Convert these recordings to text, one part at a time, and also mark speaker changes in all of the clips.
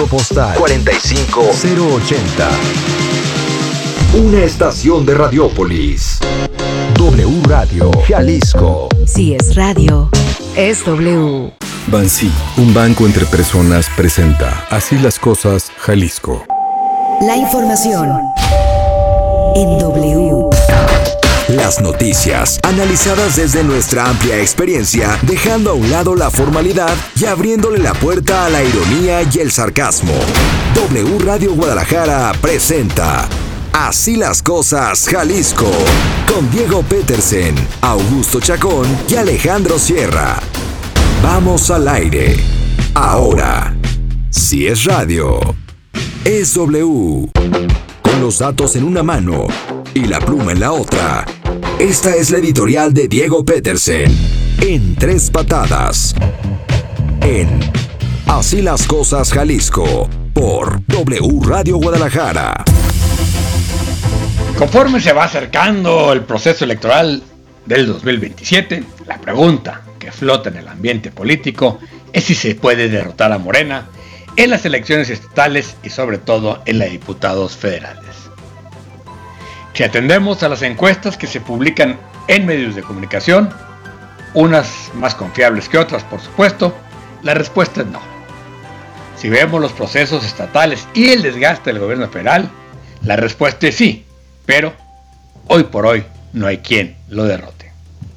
Speaker 1: Postal 45080. Una estación de Radiópolis. W Radio Jalisco.
Speaker 2: Si es radio, es W.
Speaker 3: Bansi, un banco entre personas, presenta Así las cosas, Jalisco.
Speaker 2: La información en W.
Speaker 1: Las noticias, analizadas desde nuestra amplia experiencia, dejando a un lado la formalidad y abriéndole la puerta a la ironía y el sarcasmo. W Radio Guadalajara presenta Así las cosas, Jalisco, con Diego Petersen, Augusto Chacón y Alejandro Sierra. Vamos al aire. Ahora, si es radio, es W. Con los datos en una mano y la pluma en la otra. Esta es la editorial de Diego Petersen, en 3 patadas. En Así las cosas, Jalisco, por W Radio Guadalajara.
Speaker 4: Conforme se va acercando el proceso electoral del 2027, la pregunta que flota en el ambiente político es si se puede derrotar a Morena en las elecciones estatales y sobre todo en la de diputados federales. Si atendemos a las encuestas que se publican en medios de comunicación, unas más confiables que otras, por supuesto, la respuesta es no. Si vemos los procesos estatales y el desgaste del gobierno federal, la respuesta es sí, pero hoy por hoy no hay quien lo derrote.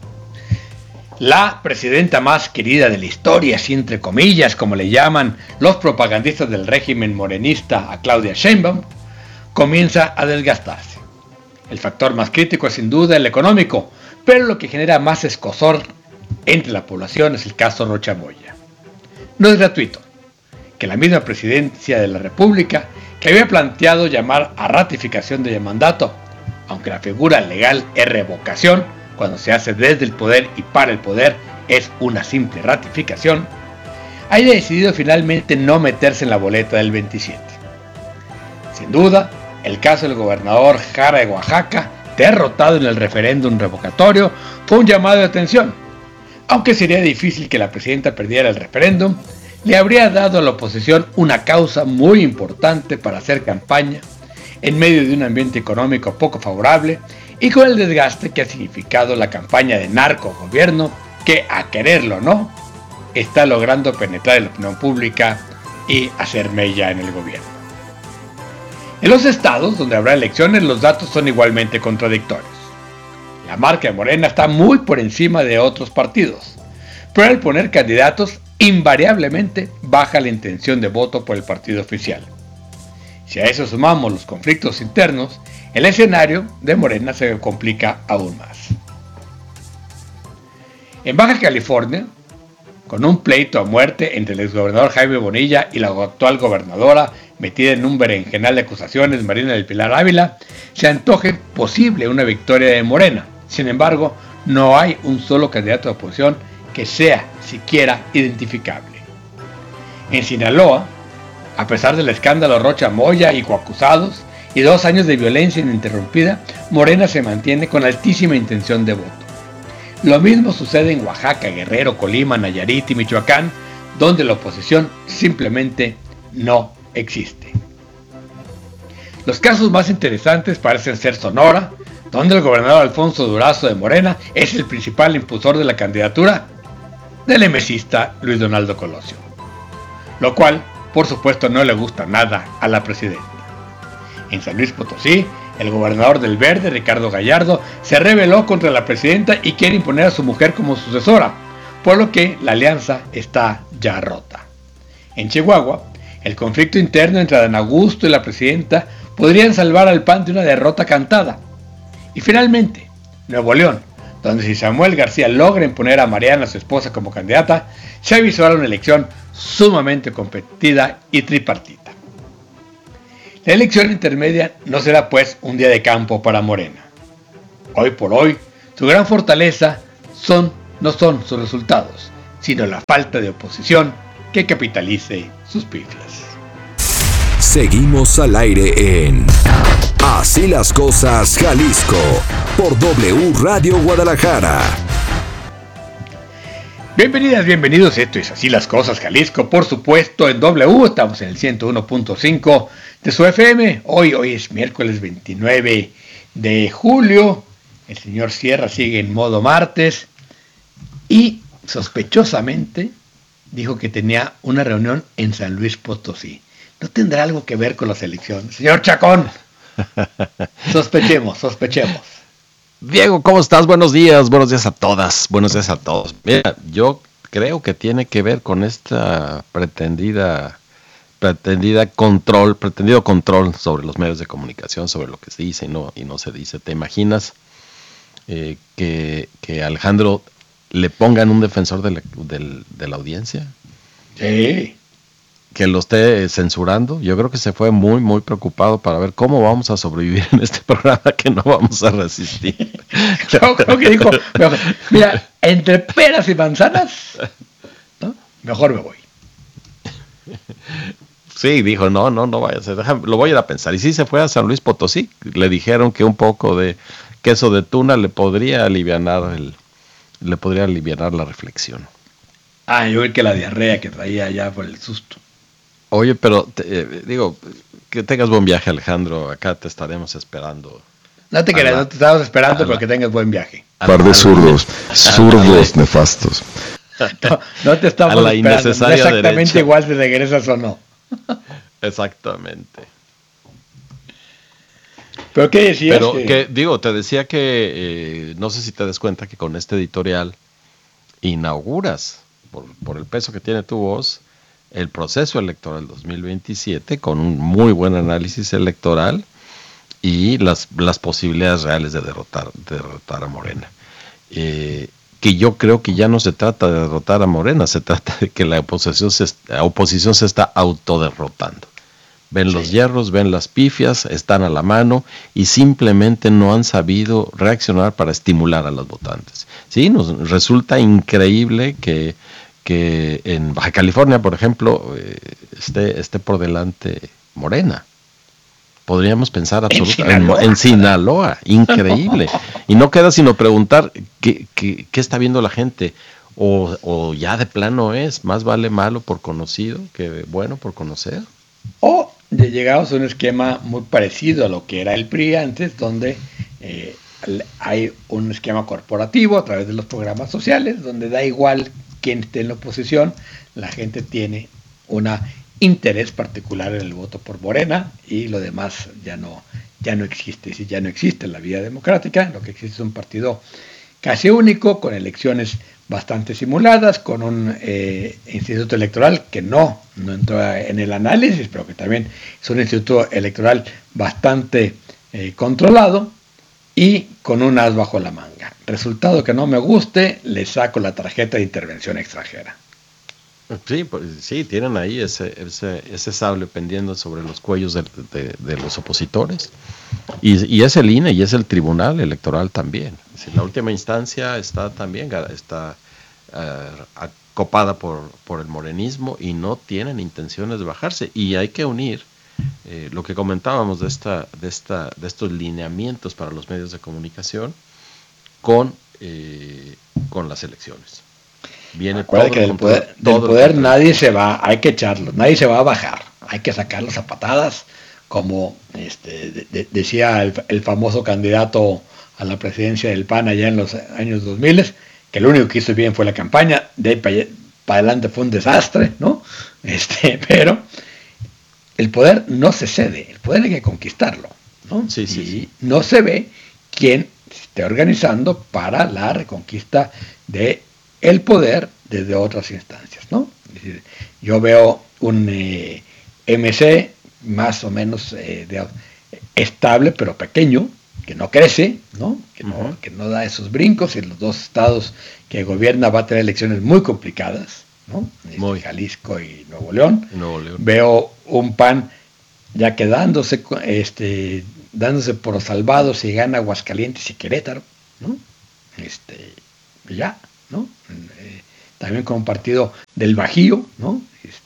Speaker 4: La presidenta más querida de la historia, así entre comillas, como le llaman los propagandistas del régimen morenista a Claudia Sheinbaum, comienza a desgastarse. El factor más crítico es sin duda el económico, pero lo que genera más escozor entre la población es el caso Rocha Moya. No es gratuito que la misma presidencia de la República, que había planteado llamar a ratificación del mandato, aunque la figura legal es revocación, cuando se hace desde el poder y para el poder es una simple ratificación, haya decidido finalmente no meterse en la boleta del 27. Sin duda, el caso del gobernador Jara de Oaxaca, derrotado en el referéndum revocatorio, fue un llamado de atención. Aunque sería difícil que la presidenta perdiera el referéndum, le habría dado a la oposición una causa muy importante para hacer campaña en medio de un ambiente económico poco favorable y con el desgaste que ha significado la campaña de narcogobierno que, a quererlo o no, está logrando penetrar en la opinión pública y hacer mella en el gobierno. En los estados donde habrá elecciones, los datos son igualmente contradictorios. La marca de Morena está muy por encima de otros partidos, pero al poner candidatos, invariablemente baja la intención de voto por el partido oficial. Si a eso sumamos los conflictos internos, el escenario de Morena se complica aún más. En Baja California, con un pleito a muerte entre el exgobernador Jaime Bonilla y la actual gobernadora, metida en un berenjenal de acusaciones, Marina del Pilar Ávila, se antoje posible una victoria de Morena. Sin embargo, no hay un solo candidato de oposición que sea siquiera identificable. En Sinaloa, a pesar del escándalo Rocha Moya y coacusados y 2 años de violencia ininterrumpida, Morena se mantiene con altísima intención de voto. Lo mismo sucede en Oaxaca, Guerrero, Colima, Nayarit y Michoacán, donde la oposición simplemente no existe. Los casos más interesantes parecen ser Sonora, donde el gobernador Alfonso Durazo de Morena es el principal impulsor de la candidatura del emesista Luis Donaldo Colosio, lo cual, por supuesto, no le gusta nada a la presidenta. En San Luis Potosí, el gobernador del Verde, Ricardo Gallardo, se rebeló contra la presidenta y quiere imponer a su mujer como sucesora, por lo que la alianza está ya rota. En Chihuahua, el conflicto interno entre Adán Augusto y la presidenta podrían salvar al PAN de una derrota cantada. Y finalmente, Nuevo León, donde si Samuel García logra imponer a Mariana, su esposa, como candidata, se avisora una elección sumamente competida y tripartita. La elección intermedia no será pues un día de campo para Morena. Hoy por hoy, su gran fortaleza no son sus resultados, sino la falta de oposición que capitalice sus pifias.
Speaker 1: Seguimos al aire en Así las cosas, Jalisco, por W Radio Guadalajara.
Speaker 4: Bienvenidas, bienvenidos, esto es Así las Cosas Jalisco, por supuesto en W, estamos en el 101.5 de su FM, hoy es miércoles 29 de julio, el señor Sierra sigue en modo martes y sospechosamente dijo que tenía una reunión en San Luis Potosí. ¿No tendrá algo que ver con las elecciones? Señor Chacón, sospechemos.
Speaker 5: Diego, ¿cómo estás? Buenos días a todas, buenos días a todos. Mira, yo creo que tiene que ver con esta pretendido control sobre los medios de comunicación, sobre lo que se dice y no se dice. ¿Te imaginas que Alejandro le pongan un defensor de la audiencia?
Speaker 4: Sí.
Speaker 5: Que lo esté censurando. Yo creo que se fue muy, muy preocupado para ver cómo vamos a sobrevivir en este programa que no vamos a resistir.
Speaker 4: Yo creo que dijo, mira, entre peras y manzanas, ¿no? Mejor me voy.
Speaker 5: Sí, dijo, no vaya a ser, lo voy a ir a pensar. Y sí se fue a San Luis Potosí. Le dijeron que un poco de queso de tuna le podría alivianar la reflexión.
Speaker 4: Yo vi que la diarrea que traía ya por el susto.
Speaker 5: Oye, pero digo, que tengas buen viaje, Alejandro. Acá te estaremos esperando.
Speaker 4: No te creas, no te estamos esperando, pero que tengas buen viaje.
Speaker 3: Par de zurdos nefastos.
Speaker 4: No te estamos esperando, no exactamente derecha. Igual si regresas o no.
Speaker 5: Exactamente.
Speaker 4: ¿Pero qué decías?
Speaker 5: Te decía que no sé si te das cuenta que con este editorial inauguras, por el peso que tiene tu voz, el proceso electoral 2027 con un muy buen análisis electoral y las posibilidades reales de derrotar a Morena. Que yo creo que ya no se trata de derrotar a Morena, se trata de que la oposición se está autoderrotando. Ven los hierros, ven las pifias, están a la mano y simplemente no han sabido reaccionar para estimular a los votantes. Sí, nos resulta increíble que en Baja California, por ejemplo, esté por delante Morena. Podríamos pensar absolutamente en Sinaloa, increíble. Y no queda sino preguntar qué está viendo la gente. O ya de plano es, más vale malo por conocido que bueno por conocer.
Speaker 4: O llegamos a un esquema muy parecido a lo que era el PRI antes, donde hay un esquema corporativo a través de los programas sociales, donde da igual quién esté en la oposición, la gente tiene un interés particular en el voto por Morena y lo demás ya no existe. Si ya no existe en la vida democrática, lo que existe es un partido casi único, con elecciones bastante simuladas, con un instituto electoral que no entró en el análisis, pero que también es un instituto electoral bastante controlado y con un as bajo la manga. Resultado que no me guste, le saco la tarjeta de intervención extranjera.
Speaker 5: Sí, pues, sí, tienen ahí ese sable pendiendo sobre los cuellos de los opositores. Y es el INE y es el Tribunal Electoral también. La última instancia está acopada por el morenismo y no tienen intenciones de bajarse. Y hay que unir lo que comentábamos de estos lineamientos para los medios de comunicación con las elecciones.
Speaker 4: Acuérdate que del poder nadie se va, hay que echarlo, nadie se va a bajar, hay que sacarlos a patadas, como decía el famoso candidato a la presidencia del PAN allá en los años 2000, que lo único que hizo bien fue la campaña, de ahí para adelante fue un desastre, ¿no? Pero el poder no se cede, el poder hay que conquistarlo, ¿no? Sí. No se ve quién se esté organizando para la reconquista de el poder desde otras instancias, ¿no? Es decir, yo veo un MC más o menos estable, pero pequeño, que no crece, ¿no? Que no da esos brincos, y en los dos estados que gobierna va a tener elecciones muy complicadas, ¿no? Jalisco y Nuevo León. Veo un PAN ya quedándose dándose por salvados si gana Aguascalientes y Querétaro, ¿no? Ya, ¿no? También con un partido del Bajío, ¿no?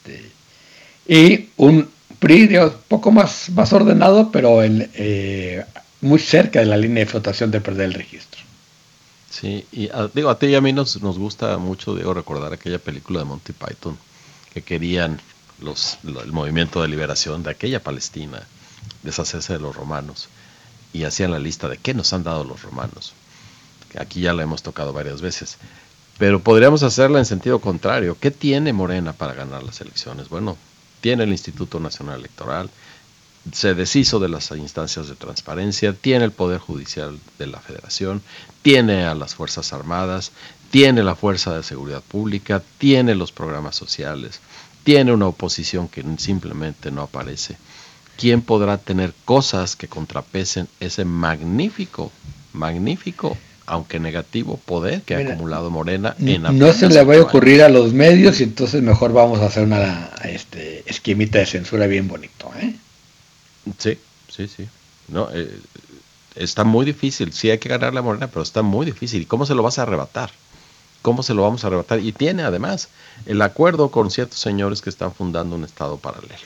Speaker 4: Y un PRI un poco más ordenado, pero muy cerca de la línea de flotación de perder el registro.
Speaker 5: Sí, y digo, a ti y a mí nos gusta mucho, Diego, recordar aquella película de Monty Python, que querían el movimiento de liberación de aquella Palestina, deshacerse de los romanos, y hacían la lista de qué nos han dado los romanos. Aquí ya la hemos tocado varias veces, pero podríamos hacerla en sentido contrario. ¿Qué tiene Morena para ganar las elecciones? Bueno, tiene el Instituto Nacional Electoral, se deshizo de las instancias de transparencia, tiene el Poder Judicial de la Federación, tiene a las Fuerzas Armadas, tiene la Fuerza de Seguridad Pública, tiene los programas sociales, tiene una oposición que simplemente no aparece. ¿Quién podrá tener cosas que contrapesen ese magnífico, aunque negativo, poder que ha acumulado Morena en apenas
Speaker 4: no se le va a
Speaker 5: 8
Speaker 4: ocurrir
Speaker 5: años?
Speaker 4: a los medios, y entonces mejor vamos a hacer una esquemita de censura bien bonito, ¿eh?
Speaker 5: Sí. No, está muy difícil. Sí hay que ganar la Morena, pero está muy difícil. ¿Y cómo se lo vas a arrebatar? ¿Cómo se lo vamos a arrebatar? Y tiene además el acuerdo con ciertos señores que están fundando un estado paralelo.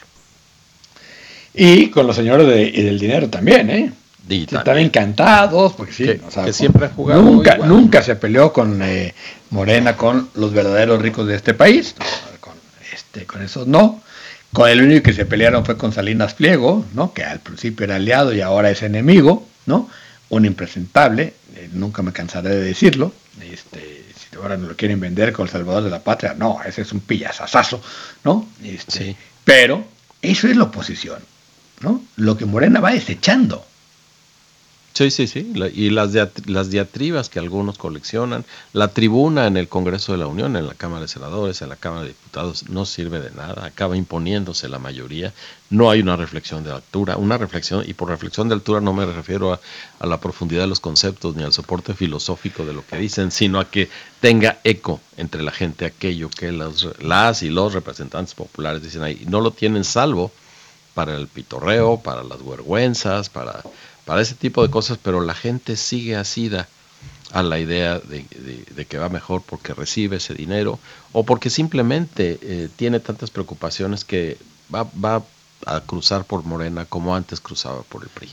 Speaker 4: Y con los señores del dinero también, ¿eh?
Speaker 5: Y
Speaker 4: Están encantados, porque sí,
Speaker 5: que siempre han jugado
Speaker 4: nunca se peleó con Morena, con los verdaderos ricos de este país, con esos no. Con el único que se pelearon fue con Salinas Pliego, ¿no? Que al principio era aliado y ahora es enemigo, ¿no? Un impresentable, nunca me cansaré de decirlo. Si ahora no lo quieren vender con el Salvador de la Patria, no, ese es un pillazazazo, ¿no?
Speaker 5: Sí.
Speaker 4: Pero eso es la oposición, ¿no? Lo que Morena va desechando.
Speaker 5: Sí. Y las diatribas que algunos coleccionan, la tribuna en el Congreso de la Unión, en la Cámara de Senadores, en la Cámara de Diputados, no sirve de nada, acaba imponiéndose la mayoría. No hay una reflexión de altura, y por reflexión de altura no me refiero a la profundidad de los conceptos ni al soporte filosófico de lo que dicen, sino a que tenga eco entre la gente aquello que las y los representantes populares dicen ahí. No lo tienen salvo para el pitorreo, para las vergüenzas, para ese tipo de cosas, pero la gente sigue asida a la idea de que va mejor porque recibe ese dinero o porque simplemente tiene tantas preocupaciones que va a cruzar por Morena como antes cruzaba por el PRI.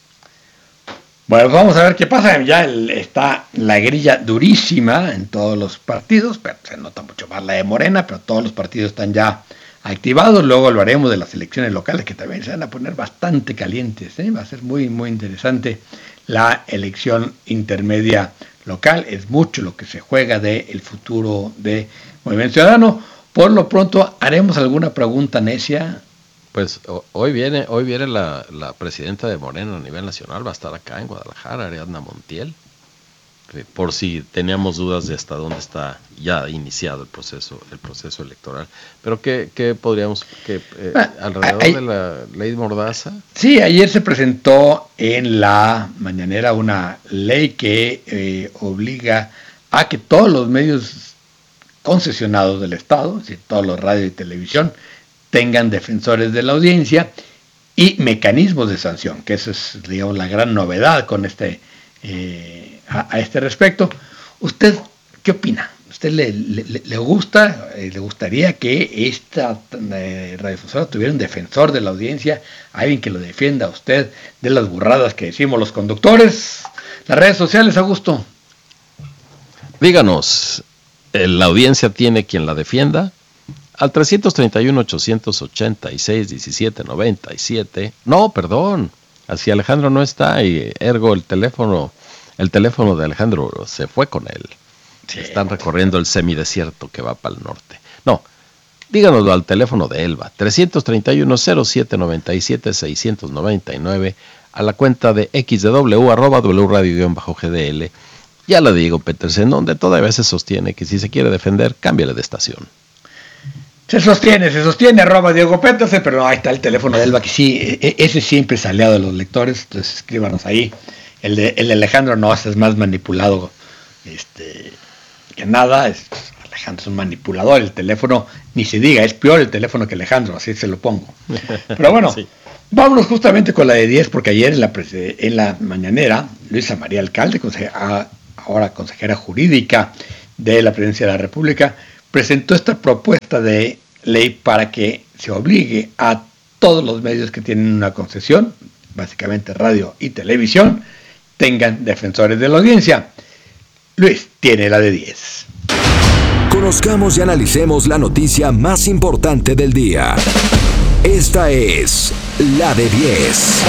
Speaker 4: Bueno, vamos a ver qué pasa. Ya está la grilla durísima en todos los partidos, pero se nota mucho más la de Morena, pero todos los partidos están ya activados. Luego hablaremos de las elecciones locales, que también se van a poner bastante calientes, ¿eh? Va a ser muy, muy interesante la elección intermedia local. Es mucho lo que se juega del futuro de Movimiento Ciudadano. Por lo pronto, haremos alguna pregunta necia.
Speaker 5: Pues hoy viene la presidenta de Morena a nivel nacional, va a estar acá en Guadalajara, Ariadna Montiel, por si teníamos dudas de hasta dónde está ya iniciado el proceso electoral. Pero ¿qué podríamos, alrededor de la ley Mordaza?
Speaker 4: Sí, ayer se presentó en la mañanera una ley que obliga a que todos los medios concesionados del Estado, es decir, todos los radio y televisión, tengan defensores de la audiencia y mecanismos de sanción, que eso es, digamos, la gran novedad con a este respecto. ¿Usted qué opina? ¿Usted le gusta, le gustaría que esta radiodifusora tuviera un defensor de la audiencia, alguien que lo defienda a usted de las burradas que decimos los conductores? Las redes sociales, Augusto.
Speaker 5: Díganos, ¿la audiencia tiene quien la defienda? Al 331-886-1797. No, perdón. Así Alejandro no está y ergo el teléfono de Alejandro se fue con él. Sí. Están recorriendo el semidesierto que va para el norte. No, díganoslo al teléfono de Elba, 331-0797-699, a la cuenta de XW, @wradio_GDL. Ya la digo, Petersen, donde todavía se sostiene que si se quiere defender, cámbiale de estación.
Speaker 4: Se sostiene, @Diego Petersen, pero no, ahí está el teléfono de Elba, que sí, ese siempre es aliado de los lectores, entonces escríbanos ahí. El de Alejandro no, es más manipulado que nada. Alejandro es un manipulador, el teléfono, ni se diga, es peor el teléfono que Alejandro, así se lo pongo. Pero bueno, sí. Vámonos justamente con la de 10, porque ayer en la mañanera, Luisa María Alcalde, ahora consejera jurídica de la Presidencia de la República, presentó esta propuesta de ley para que se obligue a todos los medios que tienen una concesión, básicamente radio y televisión, tengan defensores de la audiencia. Luis tiene la de 10.
Speaker 1: Conozcamos y analicemos la noticia más importante del día. Esta es la de 10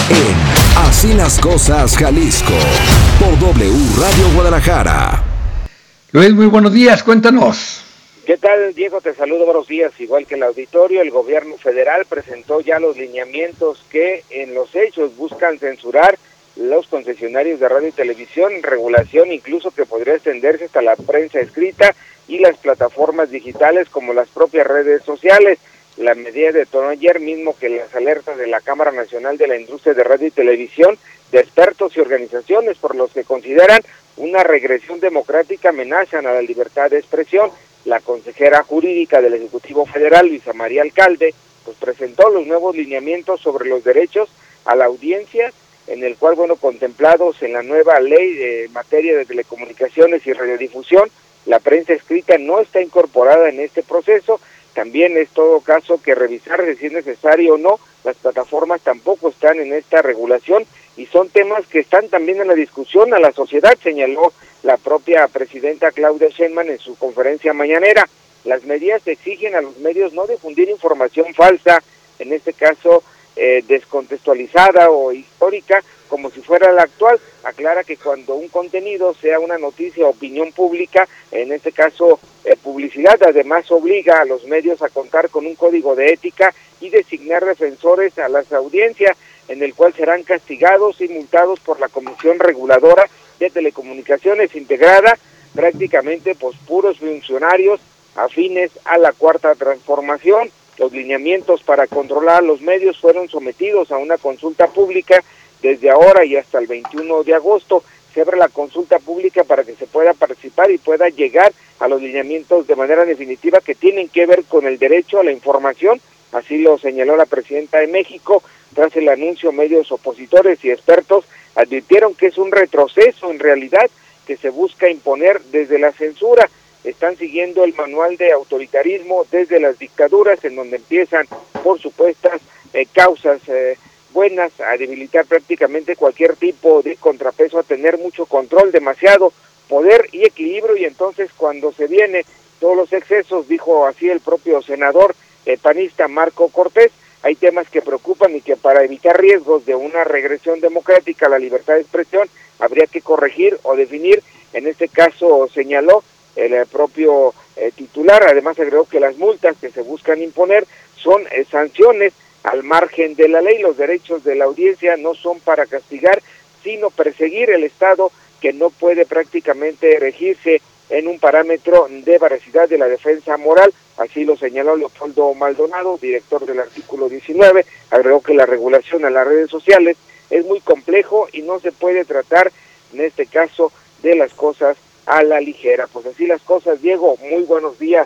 Speaker 1: en Así las Cosas Jalisco por W Radio Guadalajara.
Speaker 4: Luis, muy buenos días, cuéntanos.
Speaker 6: ¿Qué tal, Diego? Te saludo, buenos días. Igual que el auditorio, el gobierno federal presentó ya los lineamientos que en los hechos buscan censurar los concesionarios de radio y televisión, regulación incluso que podría extenderse hasta la prensa escrita y las plataformas digitales como las propias redes sociales. La medida detonó ayer mismo que las alertas de la Cámara Nacional de la Industria de Radio y Televisión, de expertos y organizaciones por los que consideran una regresión democrática amenazan a la libertad de expresión. La consejera jurídica del Ejecutivo Federal, Luisa María Alcalde, pues presentó los nuevos lineamientos sobre los derechos a la audiencia, en el cual, contemplados en la nueva ley de materia de telecomunicaciones y radiodifusión, la prensa escrita no está incorporada en este proceso. También es todo caso que revisar si es necesario o no, las plataformas tampoco están en esta regulación y son temas que están también en la discusión a la sociedad, señaló la propia presidenta Claudia Sheinbaum en su conferencia mañanera. Las medidas exigen a los medios no difundir información falsa, en este caso descontextualizada o histórica, como si fuera la actual. Aclara que cuando un contenido sea una noticia o opinión pública, en este caso publicidad, además obliga a los medios a contar con un código de ética y designar defensores a las audiencias, en el cual serán castigados y multados por la Comisión Reguladora de Telecomunicaciones integrada prácticamente puros funcionarios afines a la Cuarta Transformación. Los lineamientos para controlar los medios fueron sometidos a una consulta pública desde ahora y hasta el 21 de agosto. Se abre la consulta pública para que se pueda participar y pueda llegar a los lineamientos de manera definitiva que tienen que ver con el derecho a la información. Así lo señaló la presidenta de México. Tras el anuncio, medios opositores y expertos advirtieron que es un retroceso en realidad que se busca imponer desde la censura. Están siguiendo el manual de autoritarismo desde las dictaduras, en donde empiezan por supuestas causas buenas a debilitar prácticamente cualquier tipo de contrapeso, a tener mucho control, demasiado poder y equilibrio, y entonces cuando se viene todos los excesos, dijo así el propio senador panista Marco Cortés, hay temas que preocupan y que para evitar riesgos de una regresión democrática a la libertad de expresión habría que corregir o definir. En este caso señaló el propio titular. Además agregó que las multas que se buscan imponer son sanciones al margen de la ley. Los derechos de la audiencia no son para castigar, sino perseguir el Estado, que no puede prácticamente regirse en un parámetro de veracidad de la defensa moral. Así lo señaló Leopoldo Maldonado, director del artículo 19. Agregó que la regulación a las redes sociales es muy complejo y no se puede tratar, en este caso, de las cosas a la ligera. Pues así las cosas, Diego, muy buenos días.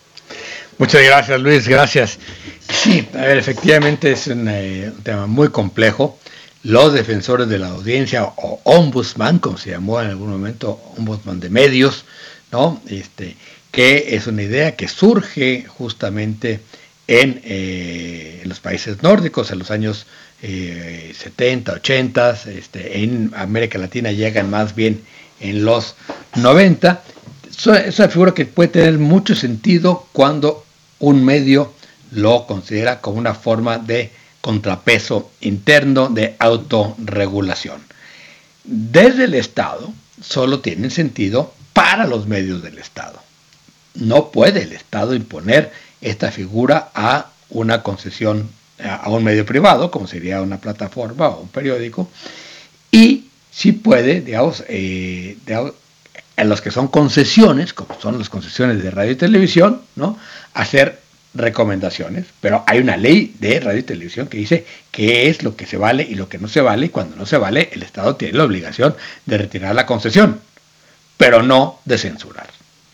Speaker 4: Muchas gracias, Luis, gracias. Sí, a ver, efectivamente es un tema muy complejo. Los defensores de la audiencia, o ombudsman, como se llamó en algún momento, ombudsman de medios, ¿no? Que es una idea que surge justamente en los países nórdicos en los años 70, 80, en América Latina llegan más bien en los 90. Es una figura que puede tener mucho sentido cuando un medio lo considera como una forma de contrapeso interno de autorregulación. Desde el Estado solo tienen sentido para los medios del Estado. No puede el Estado imponer esta figura a una concesión, a un medio privado, como sería una plataforma o un periódico, y sí puede, digamos, en los que son concesiones, como son las concesiones de radio y televisión, ¿no?, hacer recomendaciones, pero hay una ley de radio y televisión que dice qué es lo que se vale y lo que no se vale, y cuando no se vale, el Estado tiene la obligación de retirar la concesión, pero no de censurar.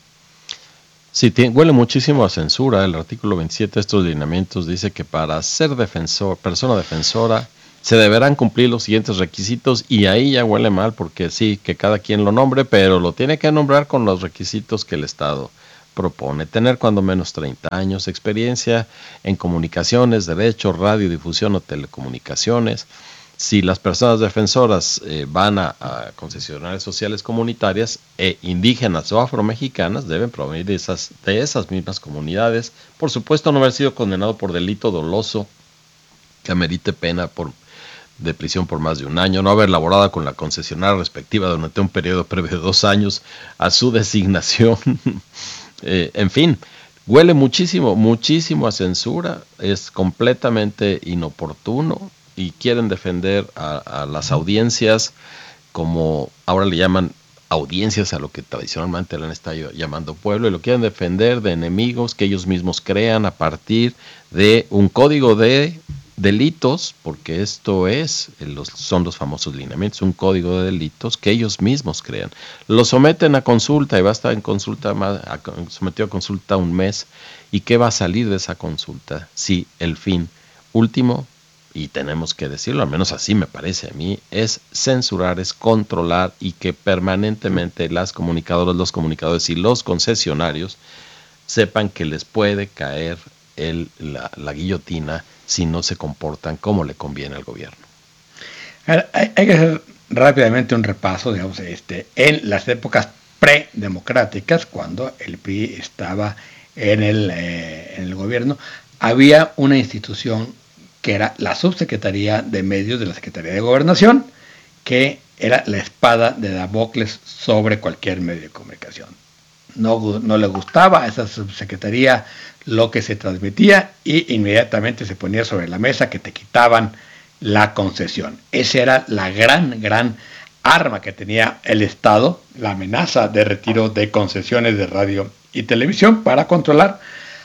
Speaker 5: Sí, huele muchísimo a censura. El artículo 27 de estos lineamientos dice que para ser persona defensora, se deberán cumplir los siguientes requisitos, y ahí ya huele mal, porque sí, que cada quien lo nombre, pero lo tiene que nombrar con los requisitos que el Estado propone. Tener cuando menos 30 años, experiencia en comunicaciones, derecho, radiodifusión o telecomunicaciones, si las personas defensoras van a concesionarias sociales comunitarias indígenas o afromexicanas, deben provenir de esas mismas comunidades. Por supuesto, no haber sido condenado por delito doloso que amerite pena de prisión por más de 1 año, no haber laborado con la concesionaria respectiva durante un periodo previo de 2 años a su designación. En fin, huele muchísimo a censura, es completamente inoportuno y quieren defender a las audiencias como ahora le llaman audiencias a lo que tradicionalmente le han estado llamando pueblo, y lo quieren defender de enemigos que ellos mismos crean a partir de un código de delitos, porque esto son los famosos lineamientos, un código de delitos que ellos mismos crean. Lo someten a consulta y va a estar en consulta sometido a consulta 1 mes. ¿Y qué va a salir de esa consulta? Si el fin último, y tenemos que decirlo, al menos así me parece a mí, es censurar, es controlar, y que permanentemente las comunicadoras, los comunicadores y los concesionarios sepan que les puede caer la guillotina si no se comportan como le conviene al gobierno.
Speaker 4: Hay que hacer rápidamente un repaso, digamos, en las épocas predemocráticas, cuando el PRI estaba en el gobierno, había una institución que era la Subsecretaría de Medios de la Secretaría de Gobernación, que era la espada de Damocles sobre cualquier medio de comunicación. No le gustaba a esa subsecretaría lo que se transmitía y inmediatamente se ponía sobre la mesa que te quitaban la concesión. Esa era la gran arma que tenía el Estado, la amenaza de retiro de concesiones de radio y televisión para controlar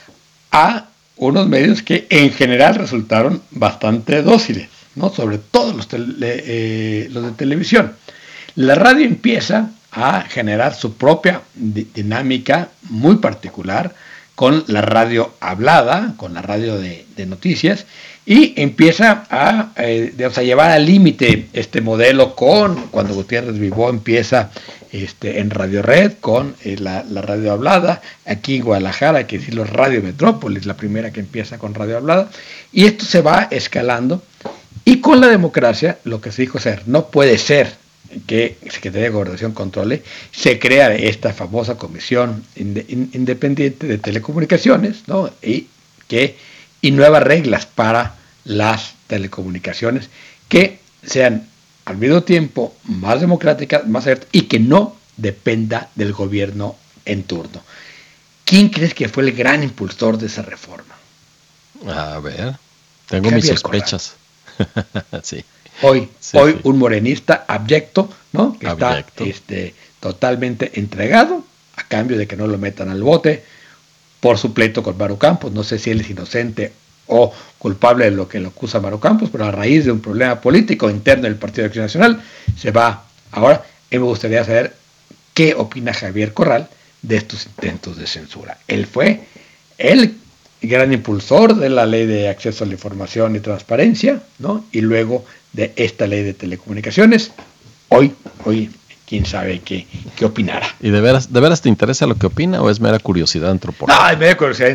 Speaker 4: a unos medios que en general resultaron bastante dóciles, ¿no? Sobre todo los de televisión. La radio empieza a generar su propia dinámica muy particular con la radio hablada, con la radio de noticias, y empieza a llevar al límite este modelo cuando Gutiérrez Vivó empieza en Radio Red con la radio hablada. Aquí en Guadalajara hay que decirlo, Radio Metrópolis, la primera que empieza con radio hablada, y esto se va escalando, y con la democracia lo que se dijo no puede ser que Secretaría de Gobernación controle, se crea esta famosa comisión independiente de telecomunicaciones, ¿no? y nuevas reglas para las telecomunicaciones que sean al mismo tiempo más democráticas, más abiertas, y que no dependa del gobierno en turno. ¿Quién crees que fue el gran impulsor de esa reforma?
Speaker 5: A ver, tengo mis sospechas. Sí.
Speaker 4: Hoy un morenista abyecto, ¿no? Que abyecto. Está totalmente entregado a cambio de que no lo metan al bote por su pleito con Maru Campos. No sé si él es inocente o culpable de lo que lo acusa Maru Campos, pero a raíz de un problema político interno del Partido de Acción Nacional se va. Ahora, me gustaría saber qué opina Javier Corral de estos intentos de censura. Él fue el gran impulsor de la ley de acceso a la información y transparencia, ¿no? Y luego de esta ley de telecomunicaciones. Hoy quién sabe qué opinará.
Speaker 5: ¿Y de veras te interesa lo que opina o es mera curiosidad antropológica?
Speaker 4: No, es mera curiosidad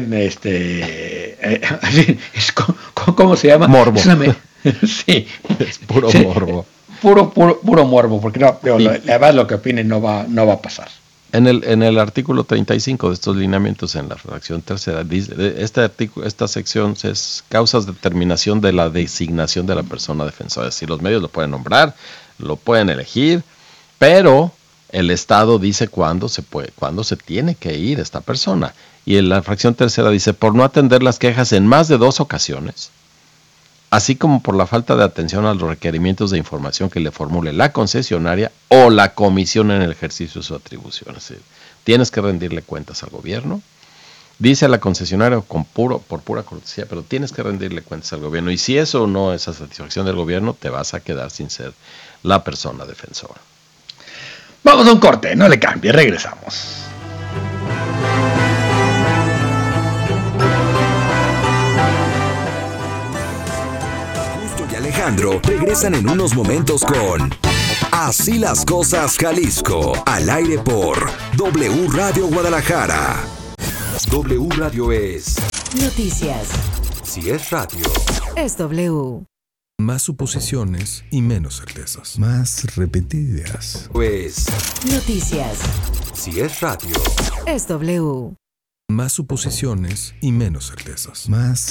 Speaker 4: ¿cómo se llama?
Speaker 5: Morbo.
Speaker 4: Sí.
Speaker 5: Es puro morbo.
Speaker 4: Puro morbo, porque además lo que opine no va a pasar.
Speaker 5: En el artículo 35 de estos lineamientos, en la fracción tercera, dice, esta sección es causas de determinación de la designación de la persona defensora. Es decir, los medios lo pueden nombrar, lo pueden elegir, pero el Estado dice cuándo se tiene que ir esta persona. Y en la fracción tercera dice, por no atender las quejas en más de 2 ocasiones, así como por la falta de atención a los requerimientos de información que le formule la concesionaria o la comisión en el ejercicio de su atribución. Es decir, tienes que rendirle cuentas al gobierno. Dice la concesionaria por pura cortesía, pero tienes que rendirle cuentas al gobierno. Y si eso no es a satisfacción del gobierno, te vas a quedar sin ser la persona defensora.
Speaker 4: Vamos a un corte, no le cambie, regresamos.
Speaker 1: Alejandro regresan en unos momentos con Así las cosas Jalisco, al aire por W Radio Guadalajara. W Radio es
Speaker 2: noticias.
Speaker 1: Si es radio,
Speaker 2: Es W.
Speaker 3: Más suposiciones y menos certezas. Más repetidas.
Speaker 1: Pues,
Speaker 2: Noticias.
Speaker 1: si es radio,
Speaker 2: Es W.
Speaker 3: Más suposiciones y menos certezas. Más